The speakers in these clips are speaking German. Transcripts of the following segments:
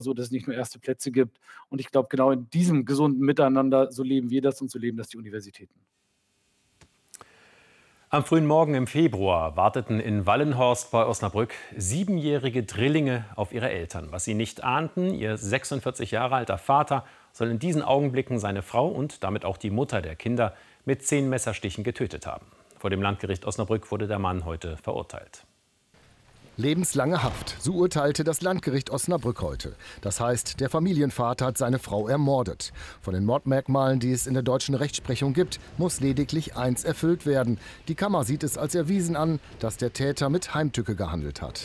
so, dass es nicht nur erste Plätze gibt. Und ich glaube, genau in diesem gesunden Miteinander, so leben wir das und so leben das die Universitäten. Am frühen Morgen im Februar warteten in Wallenhorst bei Osnabrück 7-jährige Drillinge auf ihre Eltern. Was sie nicht ahnten, ihr 46 Jahre alter Vater soll in diesen Augenblicken seine Frau und damit auch die Mutter der Kinder mit 10 Messerstichen getötet haben. Vor dem Landgericht Osnabrück wurde der Mann heute verurteilt. Lebenslange Haft, so urteilte das Landgericht Osnabrück heute. Das heißt, der Familienvater hat seine Frau ermordet. Von den Mordmerkmalen, die es in der deutschen Rechtsprechung gibt, muss lediglich eins erfüllt werden. Die Kammer sieht es als erwiesen an, dass der Täter mit Heimtücke gehandelt hat.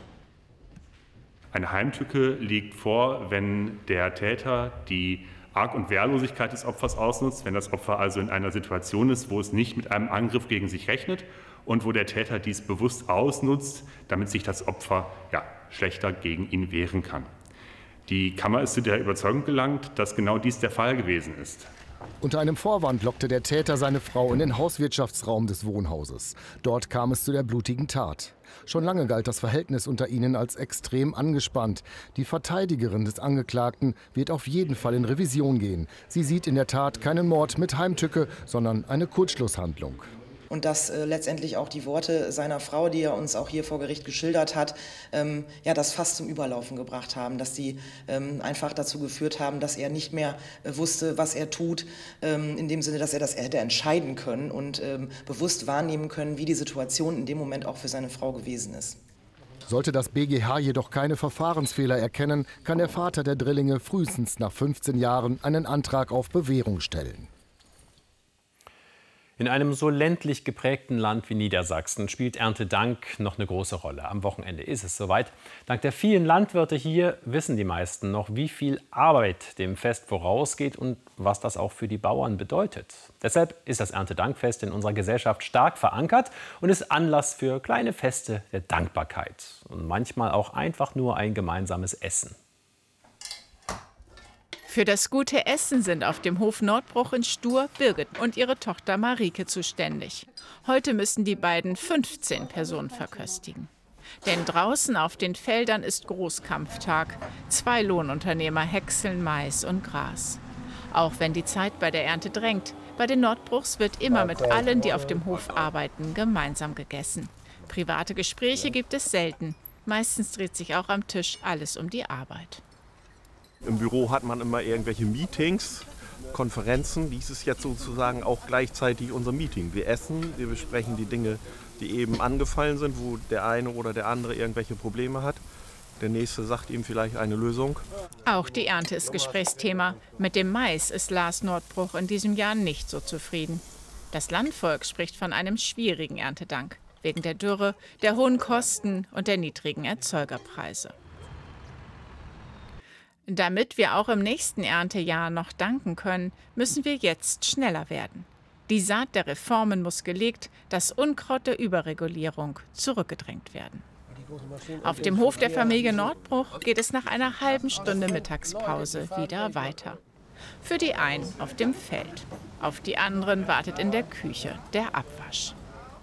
Eine Heimtücke liegt vor, wenn der Täter die Arg- und Wehrlosigkeit des Opfers ausnutzt, wenn das Opfer also in einer Situation ist, wo es nicht mit einem Angriff gegen sich rechnet und wo der Täter dies bewusst ausnutzt, damit sich das Opfer schlechter gegen ihn wehren kann. Die Kammer ist zu der Überzeugung gelangt, dass genau dies der Fall gewesen ist. Unter einem Vorwand lockte der Täter seine Frau in den Hauswirtschaftsraum des Wohnhauses. Dort kam es zu der blutigen Tat. Schon lange galt das Verhältnis unter ihnen als extrem angespannt. Die Verteidigerin des Angeklagten wird auf jeden Fall in Revision gehen. Sie sieht in der Tat keinen Mord mit Heimtücke, sondern eine Kurzschlusshandlung. Und dass letztendlich auch die Worte seiner Frau, die er uns auch hier vor Gericht geschildert hat, das fast zum Überlaufen gebracht haben, dass die einfach dazu geführt haben, dass er nicht mehr wusste, was er tut, in dem Sinne, dass er das hätte entscheiden können und bewusst wahrnehmen können, wie die Situation in dem Moment auch für seine Frau gewesen ist. Sollte das BGH jedoch keine Verfahrensfehler erkennen, kann der Vater der Drillinge frühestens nach 15 Jahren einen Antrag auf Bewährung stellen. In einem so ländlich geprägten Land wie Niedersachsen spielt Erntedank noch eine große Rolle. Am Wochenende ist es soweit. Dank der vielen Landwirte hier wissen die meisten noch, wie viel Arbeit dem Fest vorausgeht und was das auch für die Bauern bedeutet. Deshalb ist das Erntedankfest in unserer Gesellschaft stark verankert und ist Anlass für kleine Feste der Dankbarkeit. Und manchmal auch einfach nur ein gemeinsames Essen. Für das gute Essen sind auf dem Hof Nordbruch in Stur Birgit und ihre Tochter Marike zuständig. Heute müssen die beiden 15 Personen verköstigen. Denn draußen auf den Feldern ist Großkampftag. 2 Lohnunternehmer häckseln Mais und Gras. Auch wenn die Zeit bei der Ernte drängt, bei den Nordbruchs wird immer mit allen, die auf dem Hof arbeiten, gemeinsam gegessen. Private Gespräche gibt es selten. Meistens dreht sich auch am Tisch alles um die Arbeit. Im Büro hat man immer irgendwelche Meetings, Konferenzen. Dies ist jetzt sozusagen auch gleichzeitig unser Meeting. Wir essen, wir besprechen die Dinge, die eben angefallen sind, wo der eine oder der andere irgendwelche Probleme hat. Der nächste sagt ihm vielleicht eine Lösung. Auch die Ernte ist Gesprächsthema. Mit dem Mais ist Lars Nordbruch in diesem Jahr nicht so zufrieden. Das Landvolk spricht von einem schwierigen Erntedank. Wegen der Dürre, der hohen Kosten und der niedrigen Erzeugerpreise. Damit wir auch im nächsten Erntejahr noch danken können, müssen wir jetzt schneller werden. Die Saat der Reformen muss gelegt, das Unkraut der Überregulierung zurückgedrängt werden. Auf dem Hof der Familie Nordbruch geht es nach einer halben Stunde Mittagspause wieder weiter. Für die einen auf dem Feld, auf die anderen wartet in der Küche der Abwasch.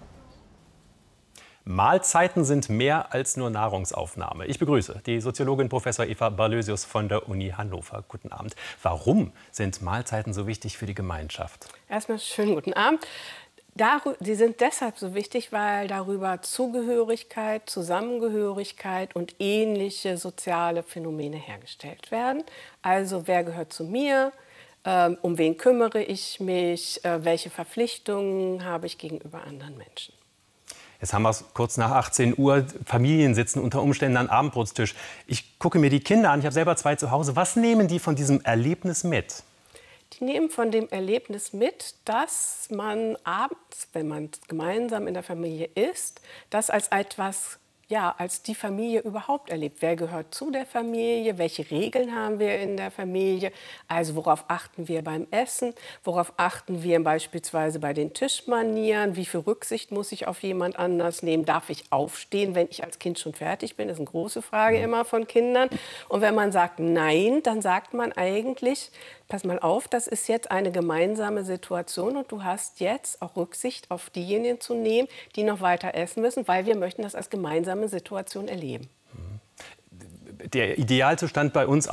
Mahlzeiten sind mehr als nur Nahrungsaufnahme. Ich begrüße die Soziologin Prof. Eva Barlösius von der Uni Hannover. Guten Abend. Warum sind Mahlzeiten so wichtig für die Gemeinschaft? Erstmal schönen guten Abend. Sie sind deshalb so wichtig, weil darüber Zugehörigkeit, Zusammengehörigkeit und ähnliche soziale Phänomene hergestellt werden. Also wer gehört zu mir? Um wen kümmere ich mich? Welche Verpflichtungen habe ich gegenüber anderen Menschen? Jetzt haben wir es kurz nach 18 Uhr. Familien sitzen unter Umständen am Abendbrotstisch. Ich gucke mir die Kinder an. Ich habe selber 2 zu Hause. Was nehmen die von diesem Erlebnis mit? Die nehmen von dem Erlebnis mit, dass man abends, wenn man gemeinsam in der Familie isst, das als etwas, als die Familie überhaupt erlebt. Wer gehört zu der Familie? Welche Regeln haben wir in der Familie? Also worauf achten wir beim Essen? Worauf achten wir beispielsweise bei den Tischmanieren? Wie viel Rücksicht muss ich auf jemand anders nehmen? Darf ich aufstehen, wenn ich als Kind schon fertig bin? Das ist eine große Frage immer von Kindern. Und wenn man sagt nein, dann sagt man eigentlich, pass mal auf, das ist jetzt eine gemeinsame Situation und du hast jetzt auch Rücksicht auf diejenigen zu nehmen, die noch weiter essen müssen, weil wir möchten das als gemeinsame Situation erleben. der Idealzustand bei uns